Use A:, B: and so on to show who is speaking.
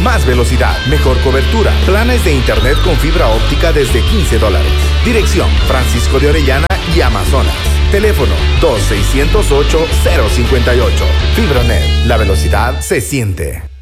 A: más velocidad, mejor cobertura. Planes de internet con fibra óptica desde $15. Dirección: Francisco de Orellana y Amazonas. Teléfono 2-608-058. Fibronet, la velocidad se siente.